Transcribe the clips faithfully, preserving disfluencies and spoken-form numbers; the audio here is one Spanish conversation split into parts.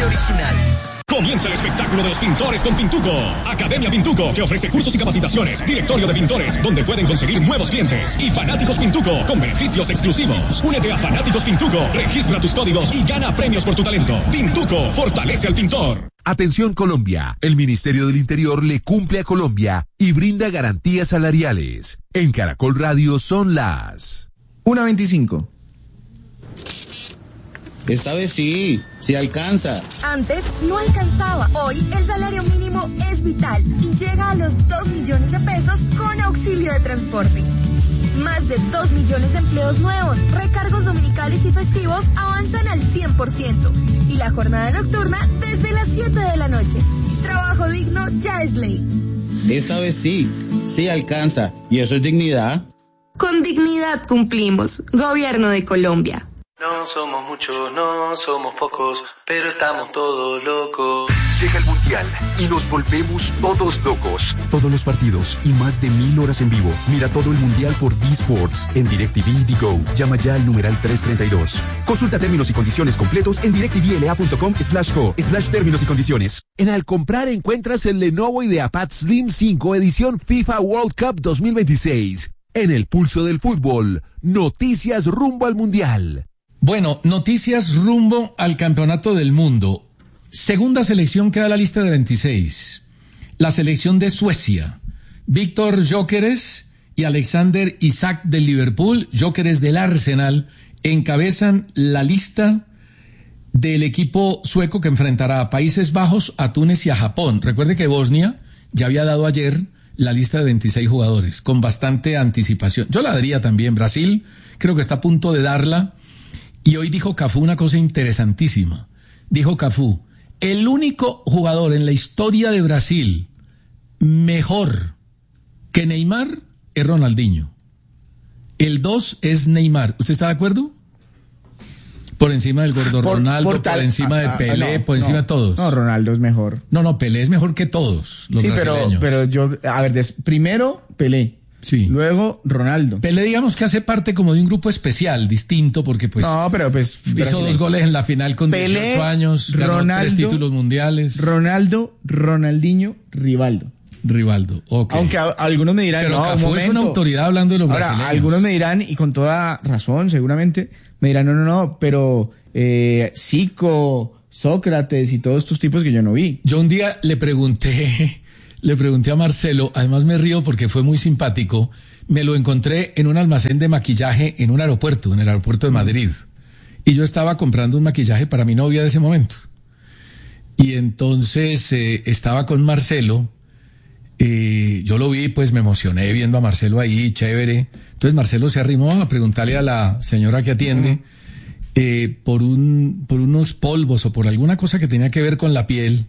arte original. Comienza el espectáculo de los pintores con Pintuco. Academia Pintuco, que ofrece cursos y capacitaciones. Directorio de pintores, donde pueden conseguir nuevos clientes. Y Fanáticos Pintuco, con beneficios exclusivos. Únete a Fanáticos Pintuco, registra tus códigos y gana premios por tu talento. Pintuco, fortalece al pintor. Atención Colombia, el Ministerio del Interior le cumple a Colombia y brinda garantías salariales. En Caracol Radio son las una veinticinco. Esta vez sí, sí alcanza. Antes no alcanzaba. Hoy el salario mínimo es vital y llega a los dos millones de pesos con auxilio de transporte. Más de dos millones de empleos nuevos, recargos dominicales y festivos avanzan al cien por ciento. Y la jornada nocturna desde las siete de la noche. Trabajo digno ya es ley. Esta vez sí, sí alcanza. ¿Y eso es dignidad? Con dignidad cumplimos. Gobierno de Colombia. No somos muchos, no somos pocos, pero estamos todos locos. Llega el Mundial y nos volvemos todos locos. Todos los partidos y más de mil horas en vivo. Mira todo el Mundial por D-Sports en DirecTV y Go. Llama ya al numeral trescientos treinta y dos. Consulta términos y condiciones completos en directvla.com slash go slash términos y condiciones. En Al Comprar encuentras el Lenovo IdeaPad Slim cinco edición FIFA World Cup dos mil veintiséis. En el pulso del fútbol, noticias rumbo al Mundial. Bueno, noticias rumbo al Campeonato del Mundo. Segunda selección queda la lista de veintiséis. La selección de Suecia. Víctor Gyökeres y Alexander Isak del Liverpool, Gyökeres del Arsenal, encabezan la lista del equipo sueco que enfrentará a Países Bajos, a Túnez y a Japón. Recuerde que Bosnia ya había dado ayer la lista de veintiséis jugadores, con bastante anticipación. Yo la daría también. Brasil creo que está a punto de darla. Y hoy dijo Cafú una cosa interesantísima. Dijo Cafú, el único jugador en la historia de Brasil mejor que Neymar es Ronaldinho. El dos es Neymar. ¿Usted está de acuerdo? Por encima del gordo por, Ronaldo, por, tal, por encima de Pelé, no, por encima no, de todos. No, Ronaldo es mejor. No, no, Pelé es mejor que todos los sí, brasileños. pero, pero yo, a ver, des, primero Pelé. Sí. Luego Ronaldo. Pelé, digamos que hace parte como de un grupo especial, distinto, porque pues, no, pero pues hizo brasileño. dos goles en la final con Pelé, dieciocho años, ganó Ronaldo, tres títulos mundiales. Ronaldo, Ronaldinho, Rivaldo. Rivaldo, ok. Aunque a, algunos me dirán, pero no, Cafú un es una autoridad hablando de los Ahora, brasileños. Algunos me dirán, y con toda razón, seguramente, me dirán, no, no, no, pero eh, Zico, Sócrates y todos estos tipos que yo no vi. Yo un día le pregunté, le pregunté a Marcelo, además me río porque fue muy simpático. Me lo encontré en un almacén de maquillaje en un aeropuerto, en el aeropuerto de Madrid. Y yo estaba comprando un maquillaje para mi novia de ese momento. Y entonces eh, estaba con Marcelo. Eh, yo lo vi, pues me emocioné viendo a Marcelo ahí, chévere. Entonces Marcelo se arrimó a preguntarle a la señora que atiende eh, por, un, por unos polvos o por alguna cosa que tenía que ver con la piel.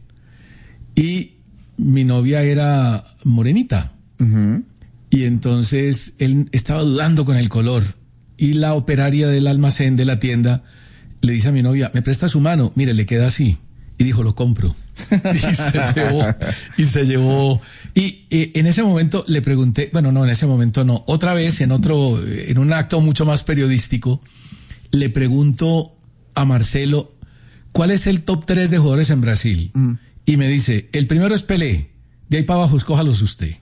Y mi novia era morenita. Uh-huh. Y entonces él estaba dudando con el color. Y la operaria del almacén de la tienda le dice a mi novia, ¿me presta su mano? Mire, le queda así. Y dijo, lo compro. Y se llevó. Y se llevó. Y eh, en ese momento le pregunté, bueno, no, en ese momento no. Otra vez, en otro, en un acto mucho más periodístico, le pregunto a Marcelo, ¿cuál es el top tres de jugadores en Brasil? Mm. Y me dice, el primero es Pelé. De ahí para abajo, escójalos usted.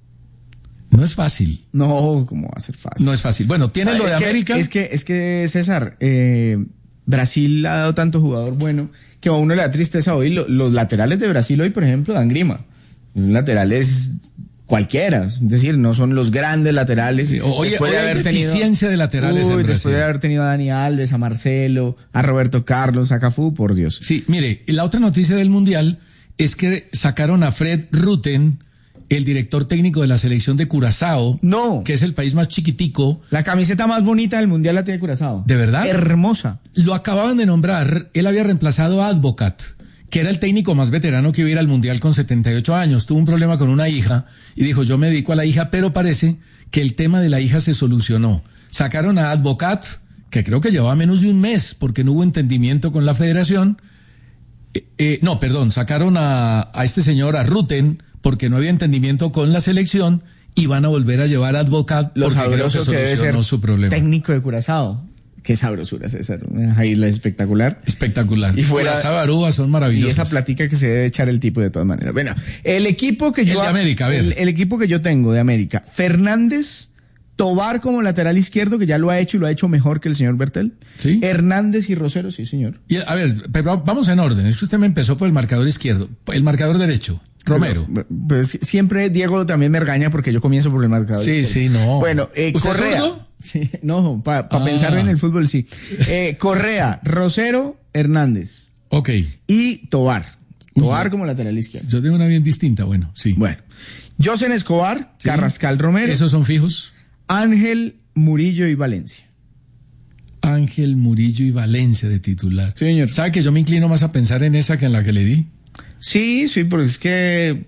No es fácil. No, ¿cómo va a ser fácil? No es fácil. Bueno, tiene ah, lo de que, América. Es que, es que, César, eh, Brasil ha dado tanto jugador bueno que a uno le da tristeza hoy. Lo, los laterales de Brasil hoy, por ejemplo, dan grima. Los laterales cualquiera, es decir, no son los grandes laterales. Sí, oye, después de haber tenido deficiencia de laterales uy, en Brasil. Después de haber tenido a Dani Alves, a Marcelo, a Roberto Carlos, a Cafú, por Dios. Sí, mire, la otra noticia del Mundial es que sacaron a Fred Rutten, el director técnico de la selección de Curazao, no, que es el país más chiquitico. La camiseta más bonita del Mundial la tiene Curazao. ¿De verdad? Hermosa. Lo acababan de nombrar, él había reemplazado a Advocat, que era el técnico más veterano que iba a ir al Mundial con setenta y ocho años. Tuvo un problema con una hija y dijo, yo me dedico a la hija, pero parece que el tema de la hija se solucionó. Sacaron a Advocat, que creo que llevaba menos de un mes, porque no hubo entendimiento con la federación. Eh, eh, no, perdón, sacaron a, a este señor, a Rutten, porque no había entendimiento con la selección, y van a volver a llevar a Advocat Los porque creo que que debe ser su problema. Técnico de Curazao. Qué sabrosura, César. Una isla espectacular. Espectacular. Y fuera, las abarúas son maravillosas. Y esa platica que se debe echar el tipo de todas maneras. Bueno, el equipo que yo... El de América, a ver. El, el equipo que yo tengo de América. Fernández, Tobar como lateral izquierdo, que ya lo ha hecho y lo ha hecho mejor que el señor Bertel. Sí. Hernández y Rosero, sí, señor. Y, a ver, pero vamos en orden. Es que usted me empezó por el marcador izquierdo. El marcador derecho. Romero. Pero, pues siempre Diego también me regaña porque yo comienzo por el marcador. Sí, izquierdo. sí, no. Bueno, eh, ¿Usted Correa. es zurdo? Sí, no, para pa Ah. pensar en el fútbol sí. Eh, Correa, Rosero, Hernández. Ok. Y Tobar. Tobar uh, como lateral izquierdo. Yo tengo una bien distinta, bueno, sí. Bueno. Josen Escobar, sí. Carrascal Romero. ¿Esos son fijos? Ángel, Murillo y Valencia. Ángel, Murillo y Valencia de titular. Sí, señor. ¿Sabe que yo me inclino más a pensar en esa que en la que le di? Sí, sí, porque es que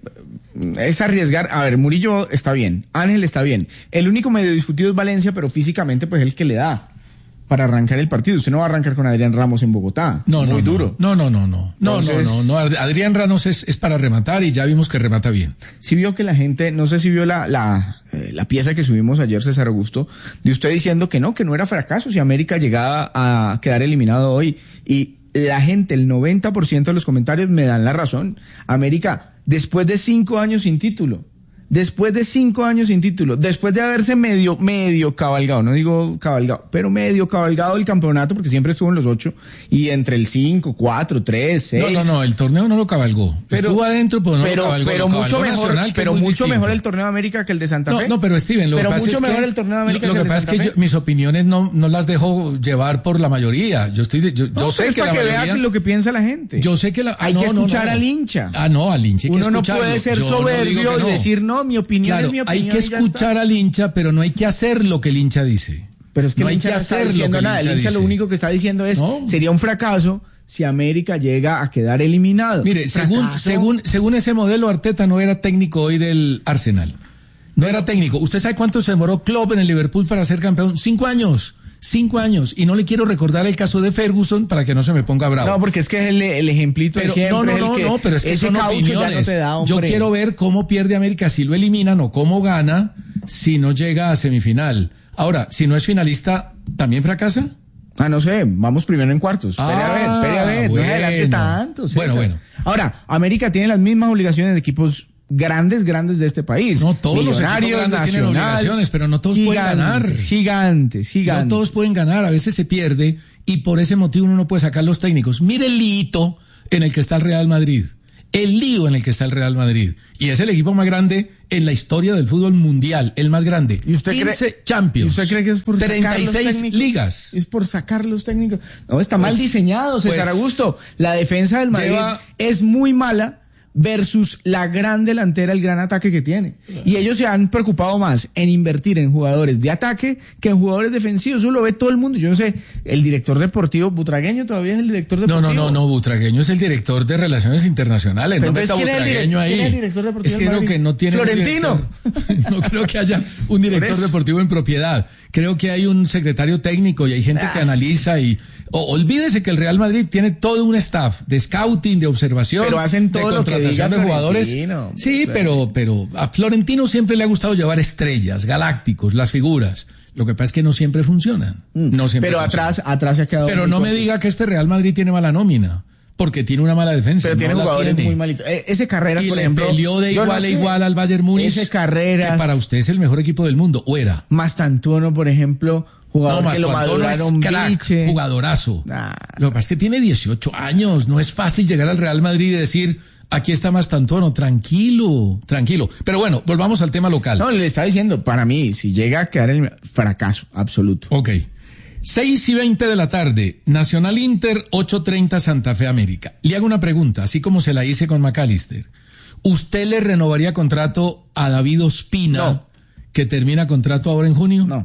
es arriesgar. A ver, Murillo está bien, Ángel está bien. El único medio discutido es Valencia, pero físicamente pues es el que le da para arrancar el partido. Usted no va a arrancar con Adrián Ramos en Bogotá. No, muy no, duro. No, no, no, no. Entonces, no, no, no. Adrián Ramos es, es para rematar y ya vimos que remata bien. Sí vio que la gente, no sé si vio la, la, eh, la pieza que subimos ayer, César Augusto, de usted diciendo que no, que no era fracaso si América llegaba a quedar eliminado hoy. Y la gente, el noventa por ciento de los comentarios me dan la razón. América, después de cinco años sin título, después de cinco años sin título, después de haberse medio, medio cabalgado, no digo cabalgado, pero medio cabalgado el campeonato, porque siempre estuvo en los ocho, y entre el cinco, cuatro, tres, seis. No, no, no, el torneo no lo cabalgó. Pero, estuvo adentro, pero no pero, lo cabalgó. Pero lo mucho cabalgó mejor, Nacional, pero es mucho distinto. mejor el torneo de América que el de Santa Fe. No, no, pero Steven, lo pero que pasa mucho es mejor que, el torneo de América lo, que lo el que de pasa Santa es que Fe. yo, mis opiniones no, no las dejo llevar por la mayoría. Yo estoy, de, yo, no, yo sé es que para la que mayoría, vea lo que piensa la gente. Yo sé que la, ah, hay no, que escuchar no, no. al hincha. Ah, no, al hincha hay que Uno no escucharlo. puede ser Yo soberbio no y no. decir, no, mi opinión claro, es mi opinión. hay que escuchar al hincha, pero no hay que hacer lo que el hincha dice. Pero es que no el hay hincha que no está hacer lo diciendo que el nada. El hincha hincha lo dice. único que está diciendo es, No. sería un fracaso si América llega a quedar eliminado. Mire, según, según, según ese modelo, Arteta no era técnico hoy del Arsenal. No era técnico. ¿Usted sabe cuánto se demoró Klopp en el Liverpool para ser campeón? Cinco años. Cinco años. Y no le quiero recordar el caso de Ferguson para que no se me ponga bravo. No, porque es que es el, el ejemplito pero, de siempre. no, no, no, el que no, pero es que ese son caucho opiniones. ya no te da, Yo quiero ver cómo pierde América si lo eliminan o cómo gana si no llega a semifinal. Ahora, si no es finalista, ¿también fracasa? Ah, no sé, vamos primero en cuartos. Espere Ah, a ver, espere a ver, bueno. no se adelante tanto. César. Bueno, bueno. Ahora, América tiene las mismas obligaciones de equipos grandes, grandes de este país. No, todos los equipos grandes tienen obligaciones, pero no todos pueden ganar. Gigantes, gigantes. No todos pueden ganar, a veces se pierde y por ese motivo uno no puede sacar los técnicos. Mire el lío en el que está el Real Madrid. El lío en el que está el Real Madrid. Y es el equipo más grande en la historia del fútbol mundial, el más grande. ¿Y usted quince cree, Champions. ¿Y usted cree que es por treinta y seis sacar los técnicos? ligas. Es por sacar los técnicos. No, está mal Pues, diseñado, César pues, Augusto. La defensa del Madrid lleva- es muy mala versus la gran delantera, el gran ataque que tiene. Y ellos se han preocupado más en invertir en jugadores de ataque que en jugadores defensivos. Eso lo ve todo el mundo. Yo no sé, el director deportivo Butragueño todavía es el director No, deportivo. no, no, no, Butragueño es el director de Relaciones Internacionales. No Entonces, meta ¿quién es el Butragueño direct- ahí. quién es el director deportivo Es que del creo Madrid? que no tiene un Florentino. director- no creo que haya un director eso. deportivo en propiedad. Creo que hay un secretario técnico y hay gente que Ah. analiza y o, olvídese que el Real Madrid tiene todo un staff de scouting, de observación, Pero hacen todo de lo que contratación diga de jugadores. Florentino. Sí, pero pero a Florentino siempre le ha gustado llevar estrellas, galácticos, las figuras. Lo que pasa es que no siempre funcionan. No siempre Pero funcionan. atrás, atrás se ha quedado. Pero muy no me corto. diga que este Real Madrid tiene mala nómina, porque tiene una mala defensa. Pero no tiene la jugadores tiene. muy malitos. Eh, ese Carreras, Y por le ejemplo. peleó de yo igual no a sé, igual al Bayern Múnich. Ese Carreras. Que para usted es el mejor equipo del mundo, o era. Mastantuono, por ejemplo, jugador No, que lo Mastuantono es maduraron crack, Biche. jugadorazo. Nah. Lo que pasa es que tiene dieciocho años, no es fácil llegar al Real Madrid y decir, aquí está Mastantuono, tranquilo, tranquilo. Pero bueno, volvamos al tema local. No, le estaba diciendo, para mí, si llega a quedar el fracaso absoluto. Ok. seis y veinte de la tarde, Nacional Inter, ocho treinta Santa Fe América. Le hago una pregunta, así como se la hice con McAllister. ¿Usted le renovaría contrato a David Ospina, No. que termina contrato ahora en junio? No.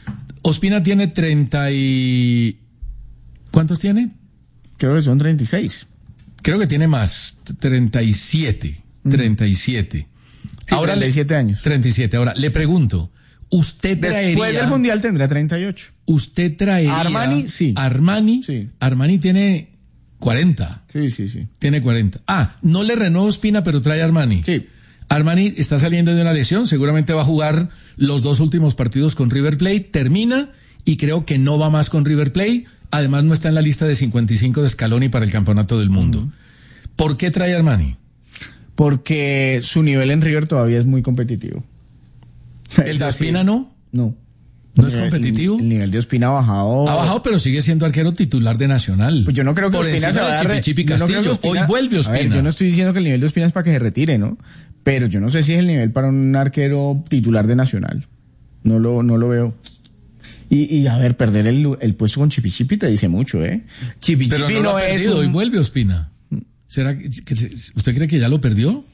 Ospina tiene treinta y... ¿Cuántos tiene? Creo que son treinta y seis. Creo que tiene más, treinta y siete. treinta y siete. Sí, Ahora treinta y siete años. treinta y siete. Ahora, le pregunto, ¿usted traería... Después del Mundial tendrá treinta y ocho. ¿Usted traería... Armani, sí. Armani, Sí. Armani tiene cuarenta. Sí, sí, sí. Tiene cuarenta. Ah, no le renuevo Ospina, pero trae Armani. Sí. Armani está saliendo de una lesión, seguramente va a jugar los dos últimos partidos con River Plate, termina y creo que no va más con River Plate. Además no está en la lista de cincuenta y cinco de Scaloni para el campeonato del mundo. Uh-huh. ¿Por qué trae a Armani? Porque su nivel en River todavía es muy competitivo. ¿El de Ospina no? No. ¿No es competitivo? El, el nivel de Ospina ha bajado. Ha bajado, pero sigue siendo arquero titular de Nacional. Pues yo no creo que Por Ospina se encima va a de re... Chipi Chipi Castillo. No Ospina... Hoy vuelve Ospina. A ver, yo no estoy diciendo que el nivel de Ospina es para que se retire, ¿no? Pero yo no sé si es el nivel para un arquero titular de Nacional. No lo, no lo veo. Y, y a ver, perder el, el puesto con Chipi Chipi te dice mucho, ¿eh? Chipi pero Chipi no, no lo ha es perdido, un... Hoy vuelve Ospina. ¿Será que, que usted cree que ya lo perdió?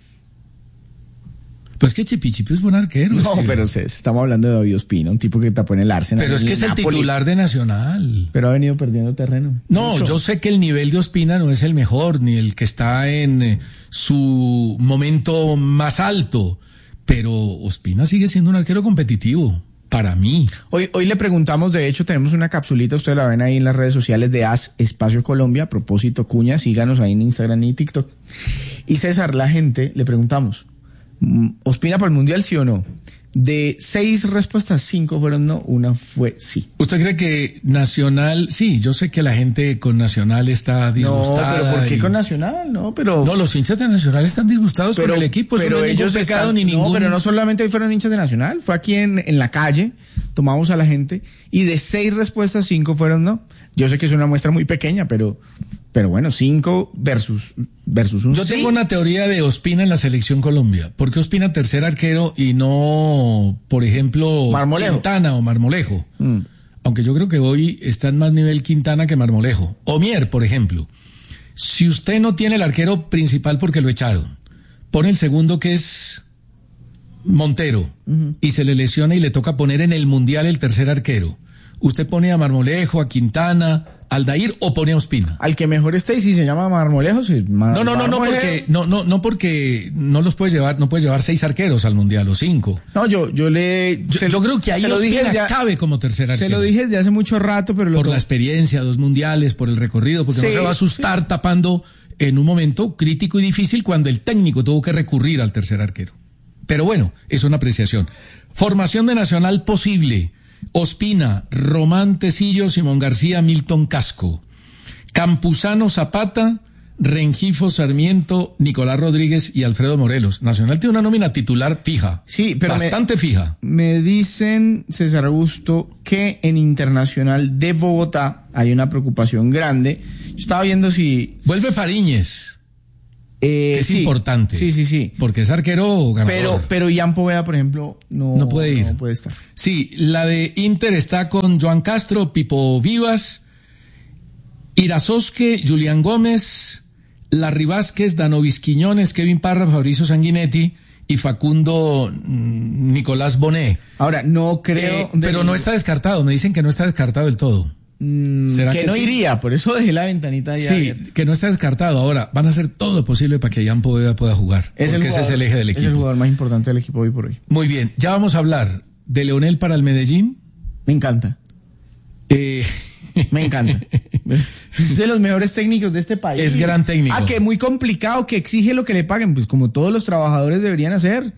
Pues que Chipi Chipi es buen arquero. No, sí. pero se, estamos hablando de David Ospina, un tipo que tapó en el Arsenal. Pero es que es el Napoli. titular de Nacional. Pero ha venido perdiendo terreno. No, Mucho. Yo sé que el nivel de Ospina no es el mejor, ni el que está en eh, su momento más alto. Pero Ospina sigue siendo un arquero competitivo. Para mí. Hoy, hoy le preguntamos, de hecho tenemos una capsulita, ustedes la ven ahí en las redes sociales de As Espacio Colombia, a propósito Cuña, síganos ahí en Instagram y TikTok. Y César, la gente, le preguntamos, ¿Ospina para el Mundial sí o no? De seis respuestas, cinco fueron no, una fue sí. ¿Usted cree que Nacional, sí, yo sé que la gente con Nacional está disgustada? No, pero ¿por qué y... con Nacional? No, pero... No, los hinchas de Nacional están disgustados pero, con el equipo, eso pero no es ellos ningún pecado están, ni ningún... No, pero no solamente fueron hinchas de Nacional, fue aquí en, en la calle, tomamos a la gente, y de seis respuestas, cinco fueron no. Yo sé que es una muestra muy pequeña, pero... Pero bueno, cinco versus, versus un Yo sí. tengo una teoría de Ospina en la selección Colombia. ¿Por qué Ospina tercer arquero y no, por ejemplo, Marmolejo. Quintana o Marmolejo? Mm. Aunque yo creo que hoy está en más nivel Quintana que Marmolejo. O Mier, por ejemplo. Si usted no tiene el arquero principal porque lo echaron, pone el segundo que es Montero, uh-huh. y se le lesiona y le toca poner en el Mundial el tercer arquero. Usted pone a Marmolejo, a Quintana... Aldair o pone a Ospina. Al que mejor esté y si se llama Marmolejo, sí, Mar- no, no, no, no porque no, no, no porque no los puedes llevar, no puedes llevar seis arqueros al mundial o cinco. No, yo, yo le, yo, se, yo creo que ahí se lo Ospina dije ya, cabe como tercer arquero. Se lo dije desde hace mucho rato, pero lo por to- la experiencia, dos mundiales, por el recorrido, porque sí, no se va a asustar sí. tapando en un momento crítico y difícil cuando el técnico tuvo que recurrir al tercer arquero. Pero bueno, es una apreciación. Formación de Nacional posible: Ospina, Román Tecillo, Simón García, Milton Casco. Campuzano, Zapata, Rengifo, Sarmiento, Nicolás Rodríguez y Alfredo Morelos. Nacional tiene una nómina titular fija. Sí, pero bastante me, fija. Me dicen, César Augusto, que en Internacional de Bogotá hay una preocupación grande. Yo estaba viendo si... Vuelve Fariñez. Eh, que es sí, importante. Sí, sí, sí. Porque es arquero ganador. Pero, pero Ian Poveda, por ejemplo, no, no puede ir. No puede estar. Sí, la de Inter está con Joan Castro, Pipo Vivas, Irasosque, Julián Gómez, Larry Vázquez, Danovis Quiñones, Kevin Parra, Fabricio Sanguinetti y Facundo mm, Nicolás Bonet. Ahora, no creo... Eh, pero no está descartado, me dicen que no está descartado del todo. Mm, ¿Será que, que no sí? iría? Por eso dejé la ventanita ya Sí, abierta. Que no está descartado. Ahora, van a hacer todo lo posible para que Ian Poveda pueda jugar. Es porque el jugador, ese es el eje del equipo. Es el jugador más importante del equipo hoy por hoy. Muy bien, ya vamos a hablar de Leonel para el Medellín. Me encanta. Eh... Me encanta. Es de los mejores técnicos de este país. Es gran técnico. Ah, que muy complicado, que exige lo que le paguen, pues como todos los trabajadores deberían hacer.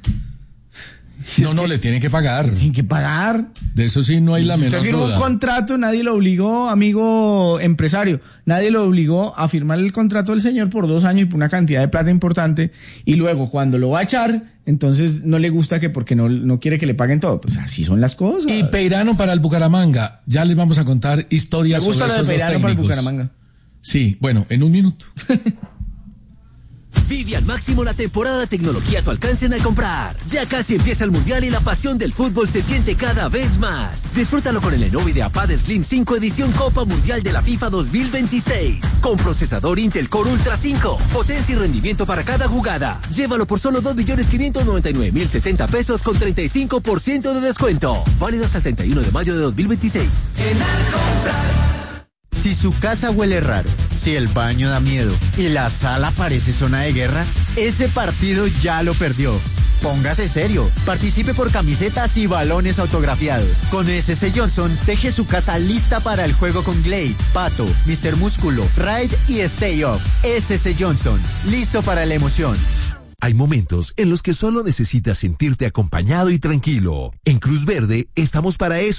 No, no, le tienen que pagar. Tienen que pagar. De eso sí no hay la si menor duda. Usted firmó un contrato, nadie lo obligó, amigo empresario, nadie lo obligó a firmar el contrato del señor por dos años y por una cantidad de plata importante, y luego cuando lo va a echar, entonces no le gusta que porque no, no quiere que le paguen todo. Pues así son las cosas. Y Peirano para el Bucaramanga. Ya les vamos a contar historias sobre esos dos técnicos. Me gusta lo de Peirano para el Bucaramanga. Sí, bueno, en un minuto. Vive al máximo la temporada de tecnología a tu alcance en Al Comprar. Ya casi empieza el Mundial y la pasión del fútbol se siente cada vez más. Disfrútalo con el Lenovo IdeaPad Slim cinco edición Copa Mundial de la FIFA dos mil veintiséis. Con procesador Intel Core Ultra cinco. Potencia y rendimiento para cada jugada. Llévalo por solo dos millones quinientos noventa y nueve mil setenta pesos con treinta y cinco por ciento de descuento. Válido hasta el treinta y uno de mayo de dos mil veintiséis. En Al Comprar. Si su casa huele raro, si el baño da miedo y la sala parece zona de guerra, ese partido ya lo perdió. Póngase serio, participe por camisetas y balones autografiados. Con S C Johnson, deje su casa lista para el juego con Glade, Pato, mister Músculo, Ride y Stay Off. S C Johnson, listo para la emoción. Hay momentos en los que solo necesitas sentirte acompañado y tranquilo. En Cruz Verde estamos para eso.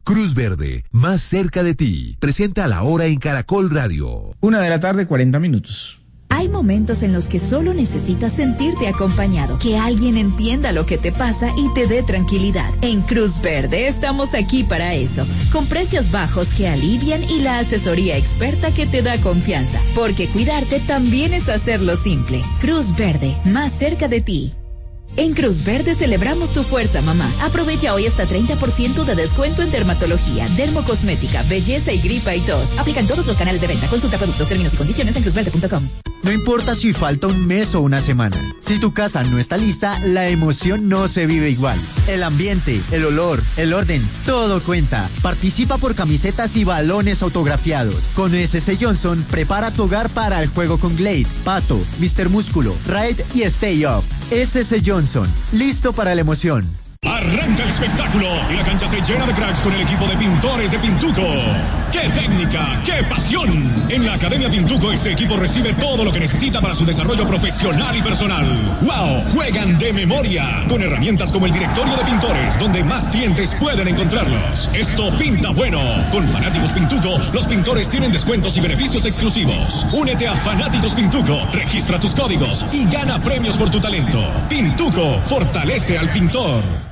Cruz Verde, más cerca de ti. Presenta La Hora en Caracol Radio. Una de la tarde, cuarenta minutos. Hay momentos en los que solo necesitas sentirte acompañado, que alguien entienda lo que te pasa y te dé tranquilidad. En Cruz Verde estamos aquí para eso, con precios bajos que alivian y la asesoría experta que te da confianza, porque cuidarte también es hacerlo simple. Cruz Verde, más cerca de ti. En Cruz Verde celebramos tu fuerza, mamá. Aprovecha hoy hasta treinta por ciento de descuento en dermatología, dermocosmética, belleza y gripa y tos. Aplican todos los canales de venta. Consulta productos, términos y condiciones en cruz verde punto com. No importa si falta un mes o una semana. Si tu casa no está lista, la emoción no se vive igual. El ambiente, el olor, el orden, todo cuenta. Participa por camisetas y balones autografiados. Con S C Johnson, prepara tu hogar para el juego con Glade, Pato, mister Músculo, Raid y Stay Up. S C Johnson, listo para la emoción. Arranca el espectáculo y la cancha se llena de cracks con el equipo de pintores de Pintuco. ¡Qué técnica! ¡Qué pasión! En la Academia Pintuco este equipo recibe todo lo que necesita para su desarrollo profesional y personal. ¡Wow! Juegan de memoria con herramientas como el directorio de pintores, donde más clientes pueden encontrarlos. Esto pinta bueno. Con Fanáticos Pintuco, los pintores tienen descuentos y beneficios exclusivos. Únete a Fanáticos Pintuco, registra tus códigos y gana premios por tu talento. Pintuco fortalece al pintor.